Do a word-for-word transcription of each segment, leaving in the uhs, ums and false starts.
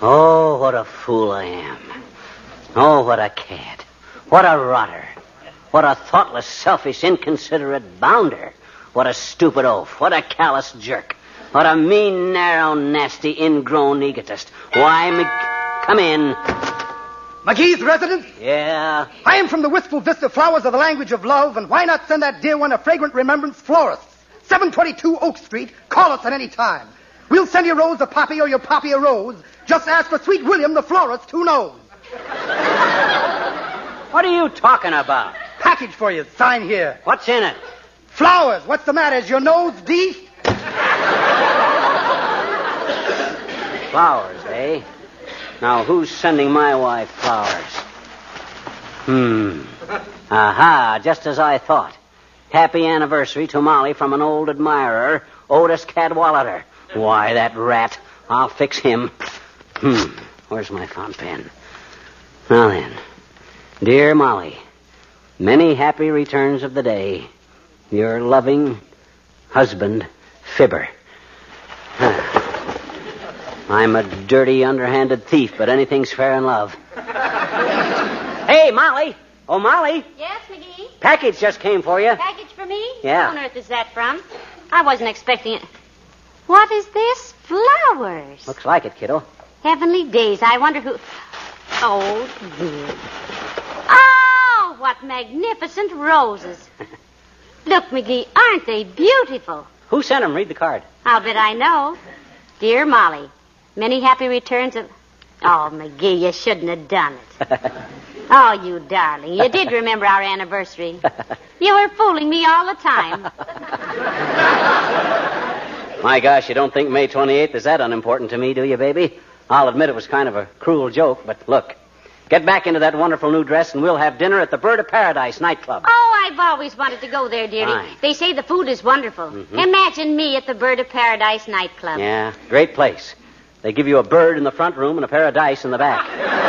Oh, what a fool I am. Oh, what a cad. What a rotter. What a thoughtless, selfish, inconsiderate bounder. What a stupid oaf. What a callous jerk. What a mean, narrow, nasty, ingrown egotist. Why, Mc... Come in. McGee's residence? Yeah? I am from the Wistful Vista Flowers of the Language of Love, and why not send that dear one a fragrant remembrance florist? seven twenty-two Oak Street. Call us at any time. We'll send you Rose a poppy or your poppy a rose. Just ask for Sweet William the florist who knows. What are you talking about? Package for you. Sign here. What's in it? Flowers. What's the matter? Is your nose deep? Flowers, eh? Now, who's sending my wife flowers? Hmm. Aha, just as I thought. Happy anniversary to Molly from an old admirer, Otis Cadwallader. Why, that rat. I'll fix him. Hmm. Where's my fountain pen? Now then. Dear Molly, many happy returns of the day. Your loving husband, Fibber. I'm a dirty, underhanded thief, but anything's fair in love. Hey, Molly. Oh, Molly. Yes, McGee? Package just came for you. Package for me? Yeah. What on earth is that from? I wasn't expecting it. What is this? Flowers. Looks like it, kiddo. Heavenly days. I wonder who... Oh, dear. Oh, what magnificent roses. Look, McGee, aren't they beautiful? Who sent them? Read the card. I'll bet I know. Dear Molly, many happy returns of... Oh, McGee, you shouldn't have done it. Oh, you darling. You did remember our anniversary. You were fooling me all the time. My gosh, you don't think May twenty-eighth is that unimportant to me, do you, baby? I'll admit it was kind of a cruel joke, but look. Get back into that wonderful new dress, and we'll have dinner at the Bird of Paradise nightclub. Oh, I've always wanted to go there, dearie. Fine. They say the food is wonderful. Mm-hmm. Imagine me at the Bird of Paradise nightclub. Yeah, great place. They give you a bird in the front room and a pair of dice in the back.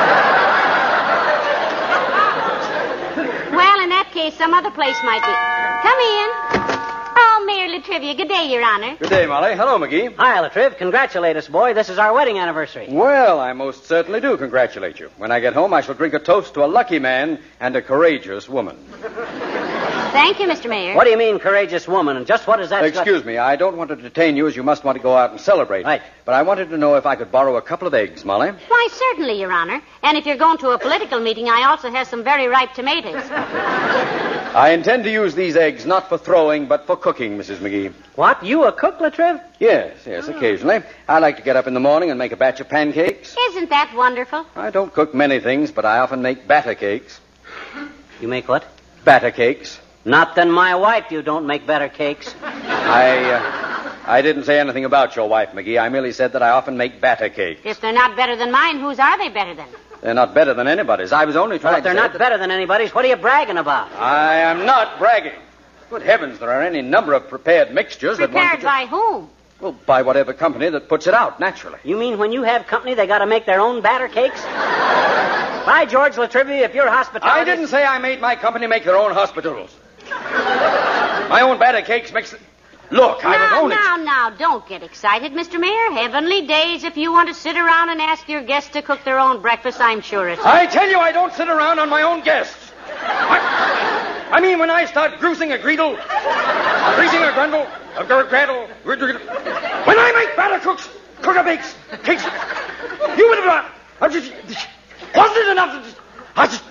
Well, in that case, some other place might be. Come in. Oh, Mayor Latrivia, good day, Your Honor. Good day, Molly. Hello, McGee. Hi, Latriv. Congratulate us, boy. This is our wedding anniversary. Well, I most certainly do congratulate you. When I get home, I shall drink a toast to a lucky man and a courageous woman. Thank you, Mister Mayor. What do you mean, courageous woman? And just what is that? Excuse got... me, I don't want to detain you as you must want to go out and celebrate. Right. But I wanted to know if I could borrow a couple of eggs, Molly. Why, certainly, Your Honor. And if you're going to a political meeting, I also have some very ripe tomatoes. I intend to use these eggs not for throwing, but for cooking, Missus McGee. What? You a cook, Latriv? Yes, yes, occasionally. I like to get up in the morning and make a batch of pancakes. Isn't that wonderful? I don't cook many things, but I often make batter cakes. You make what? Batter cakes. Not than my wife, you don't make better cakes. I, uh, I didn't say anything about your wife, McGee. I merely said that I often make batter cakes. If they're not better than mine, whose are they better than? They're not better than anybody's. I was only trying Well, if they're to say not that... better than anybody's, what are you bragging about? I am not bragging. Good heavens, there are any number of prepared mixtures that one Prepared could... by whom? Well, by whatever company that puts it out, naturally. You mean when you have company, they got to make their own batter cakes? By George Latrivia, if you're hospitality... I didn't say I made my company make their own hospitals. My own batter cakes makes... Look, now, I was only... Now, now, don't get excited, Mister Mayor. Heavenly days, if you want to sit around and ask your guests to cook their own breakfast, I'm sure it's... I tell you, I don't sit around on my own guests. I, I mean, when I start greasing a greedle, greasing a grundle, a gr- graddle, gr- gr- when I make batter cooks, cook a bakes, cakes, you would have not... I just... Wasn't it enough to just... I just...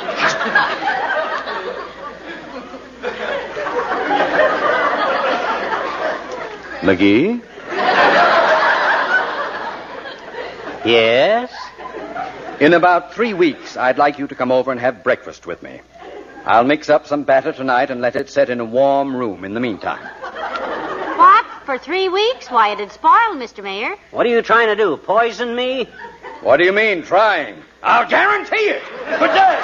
McGee? Yes? In about three weeks, I'd like you to come over and have breakfast with me. I'll mix up some batter tonight and let it set in a warm room in the meantime. What? For three weeks? Why, it'd spoil, Mister Mayor. What are you trying to do, poison me? What do you mean, trying? I'll guarantee it. Good day.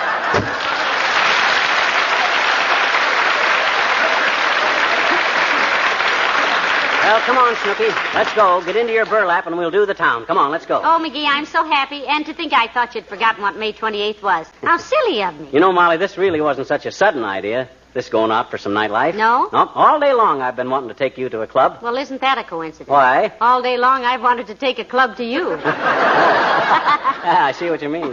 Well, come on, Snooky. Let's go. Get into your burlap and we'll do the town. Come on, let's go. Oh, McGee, I'm so happy. And to think I thought you'd forgotten what May twenty-eighth was. How silly of me. You know, Molly, this really wasn't such a sudden idea. This going out for some nightlife? No. No. All day long I've been wanting to take you to a club. Well, isn't that a coincidence? Why? All day long I've wanted to take a club to you. Ah, I see what you mean.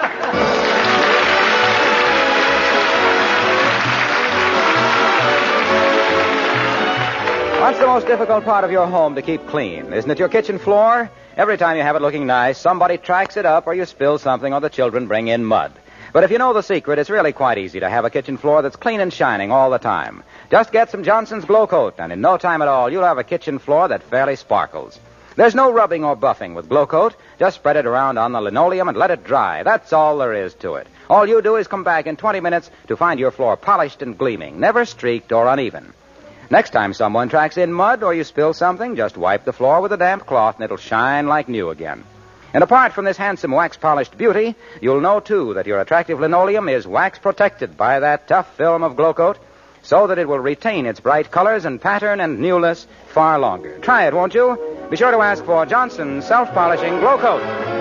What's the most difficult part of your home to keep clean? Isn't it your kitchen floor? Every time you have it looking nice, somebody tracks it up or you spill something or the children bring in mud. But if you know the secret, it's really quite easy to have a kitchen floor that's clean and shining all the time. Just get some Johnson's Glow Coat, and in no time at all, you'll have a kitchen floor that fairly sparkles. There's no rubbing or buffing with Glow Coat. Just spread it around on the linoleum and let it dry. That's all there is to it. All you do is come back in twenty minutes to find your floor polished and gleaming, never streaked or uneven. Next time someone tracks in mud or you spill something, just wipe the floor with a damp cloth and it'll shine like new again. And apart from this handsome wax-polished beauty, you'll know, too, that your attractive linoleum is wax-protected by that tough film of Glow Coat so that it will retain its bright colors and pattern and newness far longer. Try it, won't you? Be sure to ask for Johnson's Self-Polishing Glow Coat.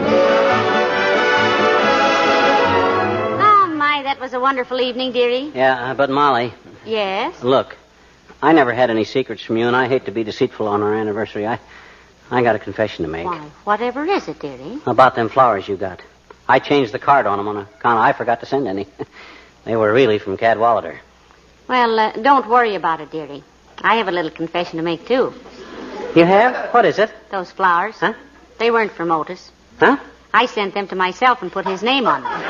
Oh, my, that was a wonderful evening, dearie. Yeah, uh, but Molly. Yes? Look, I never had any secrets from you, and I hate to be deceitful on our anniversary. I... I got a confession to make. Why, whatever is it, dearie? About them flowers you got. I changed the card on them on account I forgot to send any. They were really from Cadwallader. Well, uh, don't worry about it, dearie. I have a little confession to make, too. You have? What is it? Those flowers. Huh? They weren't from Otis. Huh? I sent them to myself and put his name on them.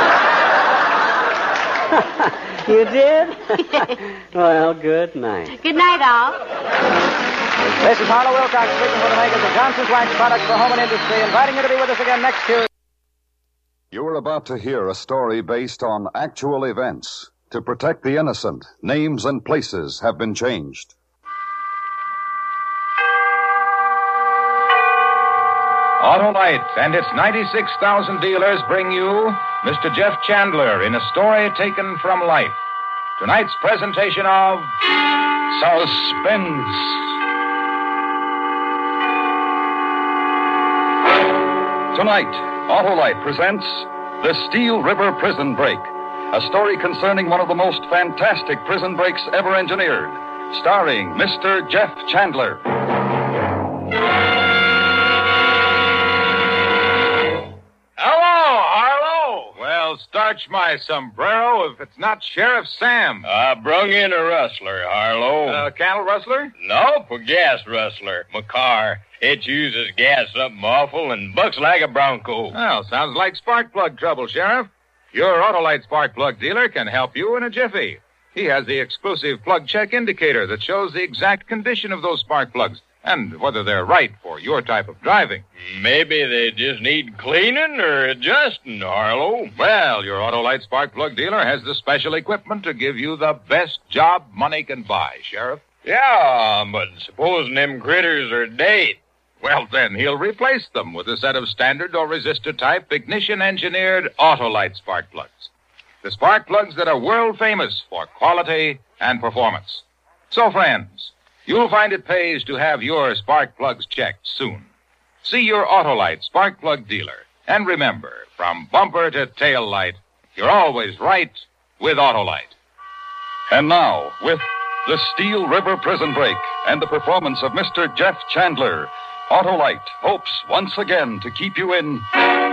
You did? Well, good night. Good night, all. This is Harlow Wilcox speaking for the makers of Johnson's Wax Products for Home and Industry, inviting you to be with us again next Tuesday. You are about to hear a story based on actual events. To protect the innocent, names and places have been changed. Autolite and its ninety-six thousand dealers bring you Mister Jeff Chandler in a story taken from life. Tonight's presentation of Suspense. Tonight, Autolite presents The Steel River Prison Break, a story concerning one of the most fantastic prison breaks ever engineered, starring Mister Jeff Chandler. Hello, Harlow. Well, starch my sombrero if it's not Sheriff Sam. I brung in a rustler, Harlow. Uh, cattle rustler? Nope, a gas rustler. My car. It uses gas something awful and bucks like a bronco. Well, sounds like spark plug trouble, Sheriff. Your Autolite spark plug dealer can help you in a jiffy. He has the exclusive plug check indicator that shows the exact condition of those spark plugs and whether they're right for your type of driving. Maybe they just need cleaning or adjusting, Harlow. Well, your Autolite spark plug dealer has the special equipment to give you the best job money can buy, Sheriff. Yeah, but supposing them critters are dead. Well, then he'll replace them with a set of standard or resistor-type ignition-engineered Autolite spark plugs. The spark plugs that are world-famous for quality and performance. So, friends, you'll find it pays to have your spark plugs checked soon. See your Autolite spark plug dealer. And remember, from bumper to tail light, you're always right with Autolite. And now, with The Steel River Prison Break and the performance of Mister Jeff Chandler, Autolite hopes once again to keep you in